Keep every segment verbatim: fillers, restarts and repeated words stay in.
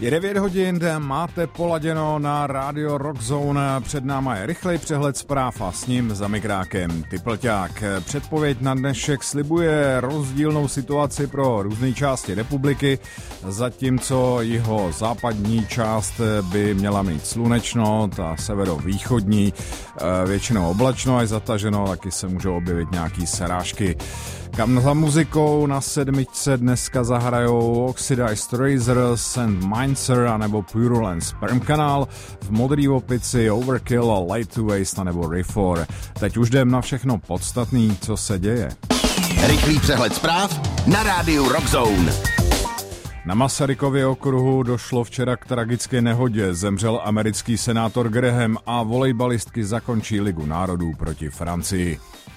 Je devět hodin, máte poladěno na Radio Rockzone. Před náma je rychlej přehled zpráv a s ním za mikrákem Typlťák. Předpověď na dnešek slibuje rozdílnou situaci pro různé části republiky, zatímco jeho západní část by měla mít slunečno, ta severovýchodní většinou oblačno a zataženo, taky se můžou objevit nějaký srážky. Kam za muzikou na sedmičce dneska zahrajou Oxidized Razor, Saint Mainzer anebo Purulence Sperm Canal, v Modrý opici Overkill a Late to Waste anebo Reform. Teď už jdem na všechno podstatný, co se děje. Rychlý přehled zpráv na rádiu Rockzone. Na Masarykově okruhu došlo včera k tragické nehodě. Zemřel americký senátor Graham a volejbalistky zakončí Ligu národů proti Francii.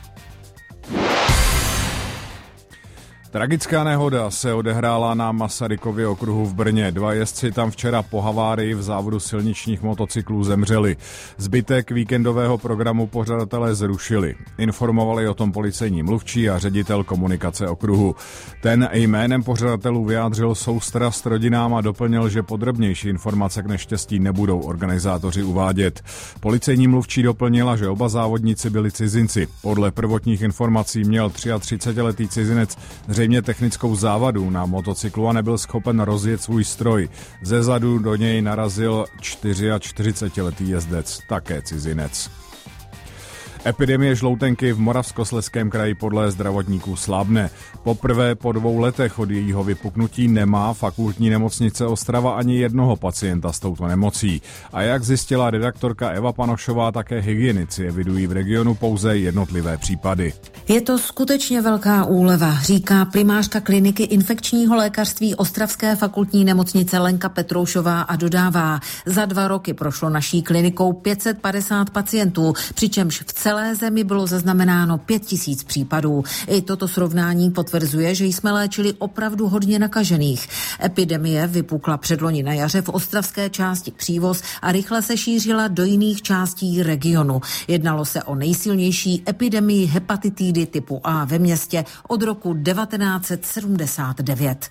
Tragická nehoda se odehrála na Masarykově okruhu v Brně. Dva jezdci tam včera po havárii v závodu silničních motocyklů zemřeli. Zbytek víkendového programu pořadatelé zrušili. Informovali o tom policejní mluvčí a ředitel komunikace okruhu. Ten jménem pořadatelů vyjádřil soustrast rodinám a doplnil, že podrobnější informace k neštěstí nebudou organizátoři uvádět. Policejní mluvčí doplnila, že oba závodníci byli cizinci. Podle prvotních informací měl třiatřicetiletý cizinec zřejmě technickou závadu na motocyklu a nebyl schopen rozjet svůj stroj. Ze zadu do něj narazil čtyřiačtyřicetiletý jezdec, také cizinec. Epidemie žloutenky v Moravskoslezském kraji podle zdravotníků slábne. Poprvé po dvou letech od jejího vypuknutí nemá fakultní nemocnice Ostrava ani jednoho pacienta s touto nemocí. A jak zjistila redaktorka Eva Panošová, také hygienici evidují v regionu pouze jednotlivé případy. Je to skutečně velká úleva, říká primářka kliniky infekčního lékařství Ostravské fakultní nemocnice Lenka Petroušová a dodává, za dva roky prošlo naší klinikou pět set padesát pacientů, přičemž v celé zemi bylo zaznamenáno pět tisíc případů. I toto srovnání potvrzuje, že jsme léčili opravdu hodně nakažených. Epidemie vypukla předloni na jaře v ostravské části Přívoz a rychle se šířila do jiných částí regionu. Jednalo se o nejsilnější epidemii hepatitidy typu A ve městě od roku devatenáct set sedmdesát devět.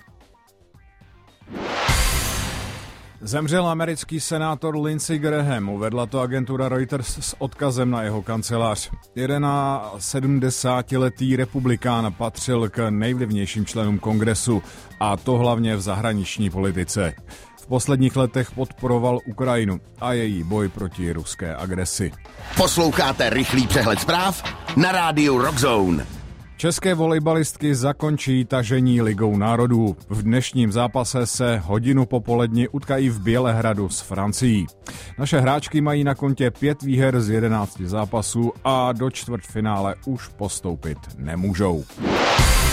Zemřel americký senátor Lindsey Graham, uvedla to agentura Reuters s odkazem na jeho kancelář. sedmdesátiletý republikán patřil k nejvlivnějším členům kongresu, a to hlavně v zahraniční politice. V posledních letech podporoval Ukrajinu a její boj proti ruské agresi. Posloucháte rychlý přehled zpráv na rádiu Rockzone. České volejbalistky zakončí tažení Ligou národů. V dnešním zápase se hodinu po poledni utkají v Bělehradu s Francií. Naše hráčky mají na kontě pět výher z jedenácti zápasů a do čtvrtfinále už postoupit nemůžou.